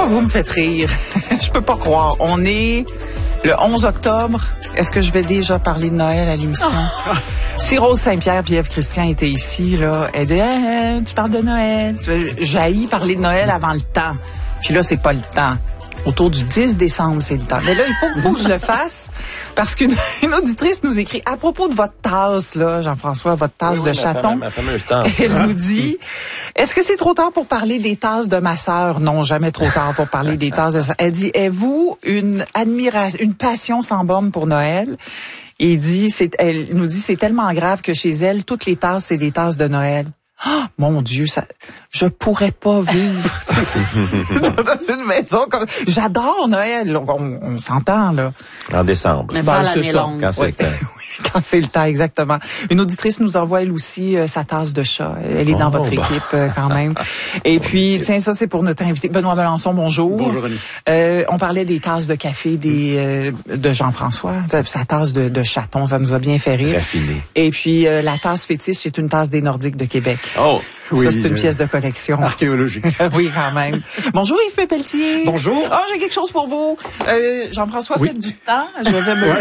vous me faites rire. Je peux pas croire. On est le 11 octobre. Est-ce que je vais déjà parler de Noël à l'émission? Si Rose Saint-Pierre et Ève Christian étaient ici, là, elle dit tu parles de Noël. J'haïs parler de Noël avant le temps. Puis là, c'est pas le temps. Autour du 10 décembre, c'est le temps. Mais là, il faut que je le fasse parce qu'une auditrice nous écrit à propos de votre tasse, là, Jean-François, votre tasse de chaton. Ma fameuse tasse. Elle nous dit, est-ce que c'est trop tard pour parler des tasses de ma sœur? Non, jamais trop tard pour parler des tasses de sa. Elle dit, avez-vous une admiration, une passion sans borne pour Noël? Et elle nous dit, c'est tellement grave que chez elle, toutes les tasses, c'est des tasses de Noël. Oh, mon Dieu, je pourrais pas vivre dans une maison comme. J'adore Noël. On s'entend, là. En décembre. Mais pas l'année longue. Quand c'est le temps. Quand c'est le temps, exactement. Une auditrice nous envoie, elle aussi, sa tasse de chat. Elle est dans votre équipe, quand même. Et puis, tiens, ça, c'est pour notre invité. Benoît Melançon, bonjour. Bonjour, Annie. On parlait des tasses de café de Jean-François. Sa tasse de chaton, ça nous a bien fait rire. Raffiné. Et puis, la tasse fétiche, c'est une tasse des Nordiques de Québec. Oh! Ça, c'est une pièce de collection. Archéologique. Oui, quand même. Bonjour Yves Pépeltier. Bonjour. Oh, j'ai quelque chose pour vous. Jean-François, faites du temps. Je vais me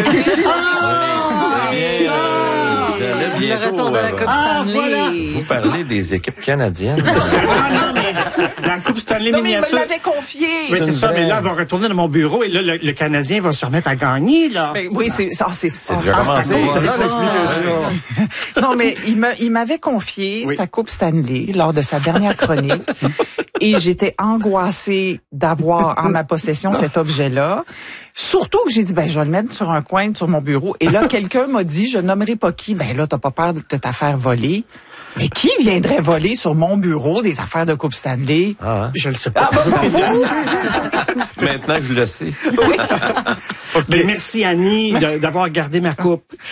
Le retour de la Coupe Stanley. Voilà. Vous parlez des équipes canadiennes. Non, mais la Coupe Stanley Non, mais il me miniature. l'avait confié. Oui, c'est ça, mais là, on va retourner dans mon bureau et là, le Canadien va se remettre à gagner, là. Mais oui, c'est déjà commencé. Non, mais il m'avait confié sa Coupe Stanley lors de sa dernière chronique. Et j'étais angoissée d'avoir en ma possession cet objet-là. Surtout que j'ai dit, je vais le mettre sur un coin sur mon bureau. Et là, quelqu'un m'a dit, je nommerai pas qui. Là, t'as pas peur de t'affaire voler. Mais qui viendrait voler sur mon bureau des affaires de Coupe Stanley? Ah, hein? Je le sais pas. Maintenant que je le sais. Mais merci, Annie, d'avoir gardé ma coupe.